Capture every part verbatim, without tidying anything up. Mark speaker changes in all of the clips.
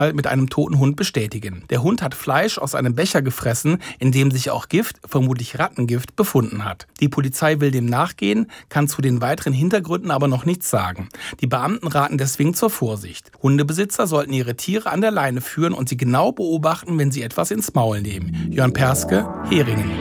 Speaker 1: mit einem toten Hund bestätigen. Der Hund hat Fleisch aus einem Becher gefressen, in dem sich auch Gift, vermutlich Rattengift, befunden hat. Die Polizei will dem nachgehen, kann zu den weiteren Hintergründen aber noch nichts sagen. Die Beamten raten deswegen zur Vorsicht. Hundebesitzer sollten ihre Tiere an der Leine führen und sie genau beobachten, wenn sie etwas ins Maul nehmen. Jörn Perske, Heringen.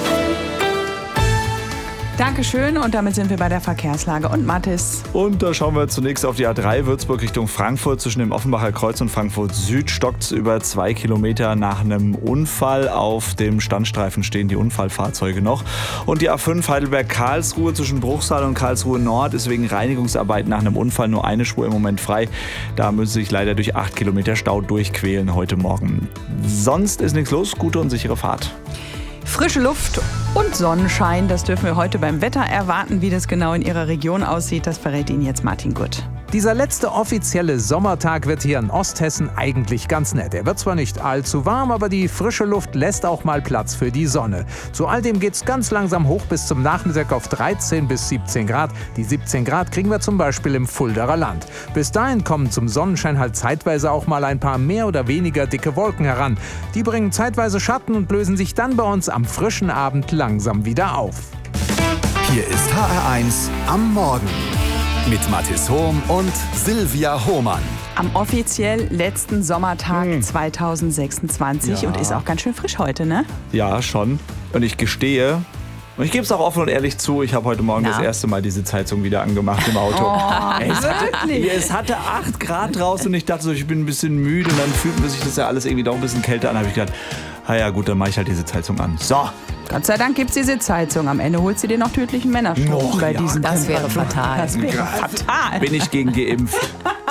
Speaker 2: Dankeschön und damit sind wir bei der Verkehrslage und Mathis.
Speaker 3: Und da schauen wir zunächst auf die A drei Würzburg Richtung Frankfurt. Zwischen dem Offenbacher Kreuz und Frankfurt Süd stockt über zwei Kilometer nach einem Unfall. Auf dem Standstreifen stehen die Unfallfahrzeuge noch. Und die A fünf Heidelberg-Karlsruhe zwischen Bruchsal und Karlsruhe Nord ist wegen Reinigungsarbeiten nach einem Unfall nur eine Spur im Moment frei. Da müssen Sie sich leider durch acht Kilometer Stau durchquälen heute Morgen. Sonst ist nichts los. Gute und sichere Fahrt.
Speaker 2: Frische Luft und Sonnenschein, das dürfen wir heute beim Wetter erwarten. Wie das genau in Ihrer Region aussieht, das verrät Ihnen jetzt Martin Gutt.
Speaker 4: Dieser letzte offizielle Sommertag wird hier in Osthessen eigentlich ganz nett. Er wird zwar nicht allzu warm, aber die frische Luft lässt auch mal Platz für die Sonne. Zu all dem geht's ganz langsam hoch bis zum Nachmittag auf dreizehn bis siebzehn Grad. Die siebzehn Grad kriegen wir zum Beispiel im Fuldaer Land. Bis dahin kommen zum Sonnenschein halt zeitweise auch mal ein paar mehr oder weniger dicke Wolken heran. Die bringen zeitweise Schatten und lösen sich dann bei uns am frischen Abend langsam wieder auf.
Speaker 5: Hier ist H R eins am Morgen mit Mathis Hohm und Silvia Hohmann.
Speaker 2: Am offiziell letzten Sommertag
Speaker 3: hm.
Speaker 2: zweitausendsechsundzwanzig
Speaker 3: Ja.
Speaker 2: und ist auch ganz schön frisch heute, ne?
Speaker 3: Ja, schon. Und ich gestehe, und ich gebe es auch offen und ehrlich zu, ich habe heute Morgen
Speaker 2: Na?
Speaker 3: das erste Mal diese Zeitung wieder angemacht im Auto.
Speaker 2: Oh,
Speaker 3: es,
Speaker 2: wirklich?
Speaker 3: es hatte acht Grad draußen und ich dachte so, ich bin ein bisschen müde und dann fühlt man sich das ja alles irgendwie doch ein bisschen kälter an. Da habe ich gedacht, ah ja gut, dann mache ich halt diese Zeitung an. So.
Speaker 2: Gott sei Dank gibt's diese Zeitung. Am Ende holst du dir noch tödlichen Männerstrom
Speaker 3: Och,
Speaker 2: bei
Speaker 3: ja,
Speaker 2: diesen
Speaker 6: das wäre
Speaker 2: Temperaturen.
Speaker 6: fatal.
Speaker 2: Das wäre fatal.
Speaker 3: Bin ich gegen geimpft.